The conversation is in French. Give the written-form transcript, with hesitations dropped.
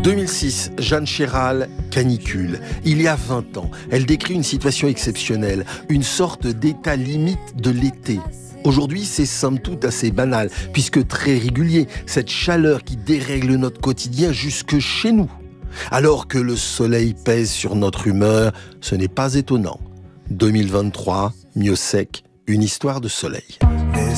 2006, Jeanne Chéral, canicule. Il y a 20 ans, elle décrit une situation exceptionnelle, une sorte d'état limite de l'été. Aujourd'hui, c'est somme toute assez banal, puisque très régulier, cette chaleur qui dérègle notre quotidien jusque chez nous. Alors que le soleil pèse sur notre humeur, ce n'est pas étonnant. 2023, mieux sec, une histoire de soleil.